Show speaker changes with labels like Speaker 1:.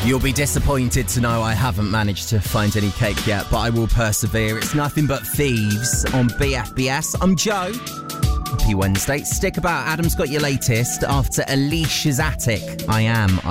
Speaker 1: You'll be disappointed to know I haven't managed to find any cake yet, but I will persevere. It's Nothing But Thieves on BFBS. I'm Joe. Happy Wednesday. Stick about. Adam's got your latest after Alicia's Attic. I Am.